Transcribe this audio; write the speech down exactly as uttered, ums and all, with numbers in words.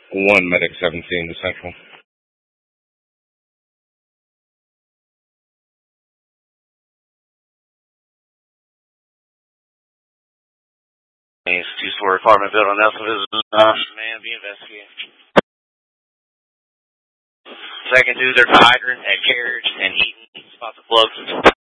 one, Medic seventeen to Central. Two-story apartment building, Nelsonville, man, be investigated. Second dude, there's a hydrant at Carriage and Eaton, spots of plugs.